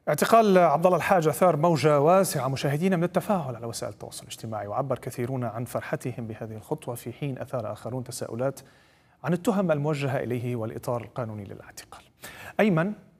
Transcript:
اعتقال عبد الله الحاج أثار موجة واسعة مشاهدين من التفاعل على وسائل التواصل الاجتماعي، وعبر كثيرون عن فرحتهم بهذه الخطوة، في حين أثار آخرون تساؤلات عن التهم الموجهة إليه والإطار القانوني للاعتقال. أيمن